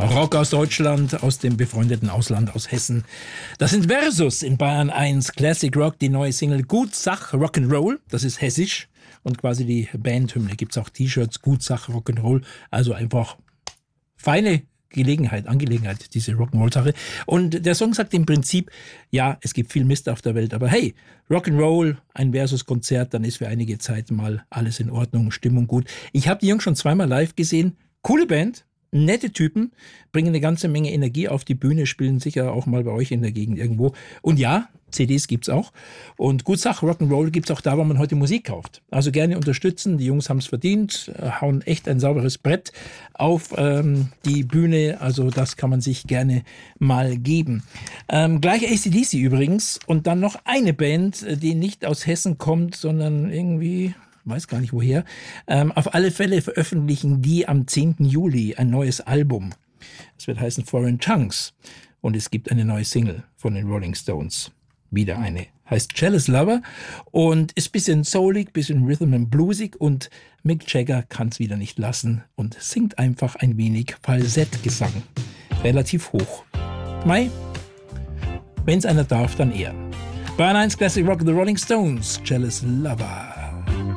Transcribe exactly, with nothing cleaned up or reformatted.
Rock aus Deutschland, aus dem befreundeten Ausland, aus Hessen. Das sind Versus in Bayern eins, Classic Rock, die neue Single Gut Sach Rock'n'Roll, das ist hessisch und quasi die Bandhymne. Gibt's auch T-Shirts, Gut Sach Rock'n'Roll, also einfach feine Gelegenheit, Angelegenheit, diese Rock'n'Roll-Sache. Und der Song sagt im Prinzip, ja, es gibt viel Mist auf der Welt, aber hey, Rock'n'Roll, ein Versus-Konzert, dann ist für einige Zeit mal alles in Ordnung, Stimmung gut. Ich habe die Jungs schon zweimal live gesehen, coole Band, nette Typen, bringen eine ganze Menge Energie auf die Bühne, spielen sicher auch mal bei euch in der Gegend irgendwo. Und ja, C Ds gibt's auch. Und gut Sach Rock'n'Roll gibt's auch da, wo man heute Musik kauft. Also gerne unterstützen. Die Jungs haben's verdient, hauen echt ein sauberes Brett auf ähm, die Bühne. Also das kann man sich gerne mal geben. Ähm, gleich A C D C übrigens. Und dann noch eine Band, die nicht aus Hessen kommt, sondern irgendwie... weiß gar nicht woher. Ähm, auf alle Fälle veröffentlichen die am zehnten Juli ein neues Album. Es wird heißen Foreign Tongues. Und es gibt eine neue Single von den Rolling Stones. Wieder eine. Heißt Jealous Lover und ist bisschen soulig, bisschen Rhythm and Bluesig und Mick Jagger kann es wieder nicht lassen und singt einfach ein wenig Falsettgesang. Relativ hoch. Mai, wenn's einer darf, dann er. Bayern eins Classic Rock, The Rolling Stones, Jealous Lover.